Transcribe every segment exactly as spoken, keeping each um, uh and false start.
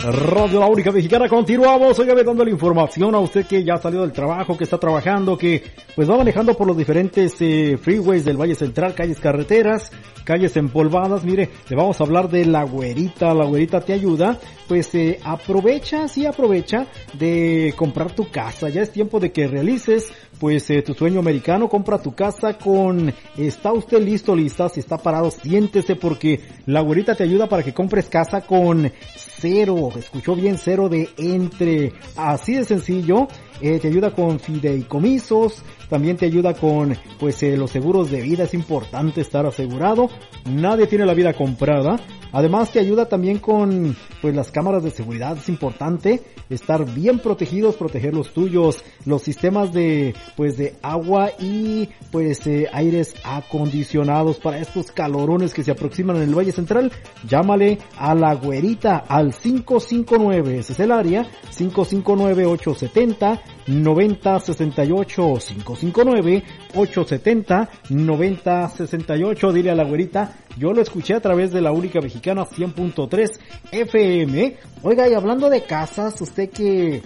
Radio La Única Mexicana, continuamos. Oiga, dando la información a usted que ya salió del trabajo, que está trabajando, que pues va manejando por los diferentes eh, freeways del Valle Central, calles, carreteras, calles empolvadas. Mire, le vamos a hablar de La Güerita. La Güerita te ayuda, pues eh, aprovecha, sí aprovecha de comprar tu casa. Ya es tiempo de que realices pues eh, tu sueño americano. Compra tu casa con, está usted listo, lista, si está parado, siéntese, porque La Güerita te ayuda para que compres casa con cero, escuchó bien, cero de entre, así de sencillo. Eh, te ayuda con fideicomisos, también te ayuda con pues eh, los seguros de vida. Es importante estar asegurado, nadie tiene la vida comprada. Además te ayuda también con pues las cámaras de seguridad. Es importante estar bien protegidos, proteger los tuyos, los sistemas de pues de agua y pues eh, aires acondicionados para estos calorones que se aproximan en el Valle Central. Llámale a La Güerita al cinco cinco nueve, ese es el área, cinco cinco nueve, ocho siete cero, nueve cero seis ocho, cinco cinco nueve, ocho siete cero, nueve cero seis ocho. Dile a La Güerita, yo lo escuché a través de La Única Mexicana cien punto tres F M. Oiga, y hablando de casas, usted que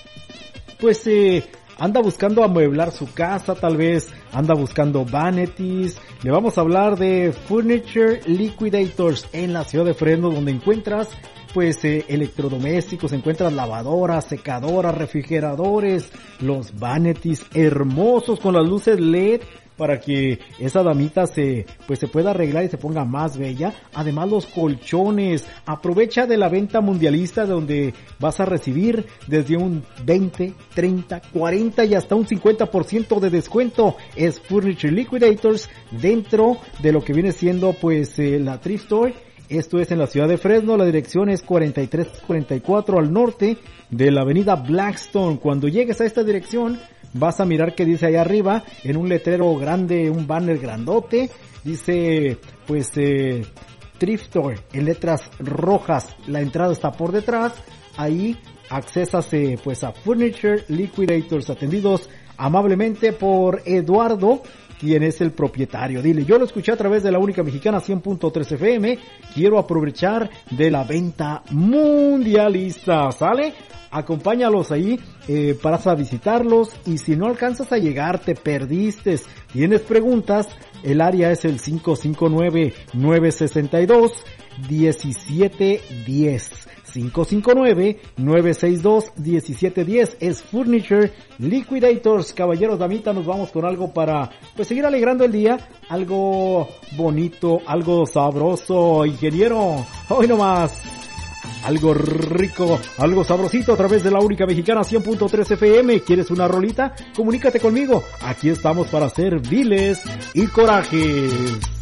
pues eh, anda buscando amueblar su casa, tal vez anda buscando vanities, le vamos a hablar de Furniture Liquidators en la ciudad de Fresno, donde encuentras pues eh, electrodomésticos, encuentras lavadoras, secadoras, refrigeradores, los vanities hermosos con las luces L E D para que esa damita se pues se pueda arreglar y se ponga más bella. Además, los colchones, aprovecha de la venta mundialista, donde vas a recibir desde un veinte, treinta, cuarenta y hasta un cincuenta por ciento de descuento. Es Furniture Liquidators dentro de lo que viene siendo pues eh, la Thrift Store. Esto es en la ciudad de Fresno. La dirección es cuarenta y tres cuarenta y cuatro al norte de la avenida Blackstone. Cuando llegues a esta dirección, vas a mirar que dice allá arriba, en un letrero grande, un banner grandote, dice, pues, eh, Thrift Store, en letras rojas. La entrada está por detrás. Ahí accésase, pues, a Furniture Liquidators, atendidos amablemente por Eduardo, quien es el propietario. Dile, yo lo escuché a través de La Única Mexicana cien punto tres F M, quiero aprovechar de la venta mundialista, ¿sale? Acompáñalos ahí, eh, para visitarlos, y si no alcanzas a llegar, te perdiste, tienes preguntas, el área es el cinco cinco nueve, nueve seis dos, uno siete uno cero. cinco cinco nueve, nueve seis dos, uno siete uno cero es Furniture Liquidators. Caballeros, damita, nos vamos con algo para pues seguir alegrando el día, algo bonito, algo sabroso, ingeniero, hoy nomás, algo rico, algo sabrosito a través de La Única Mexicana cien punto tres F M. ¿Quieres una rolita? Comunícate conmigo, aquí estamos para hacer viles y corajes.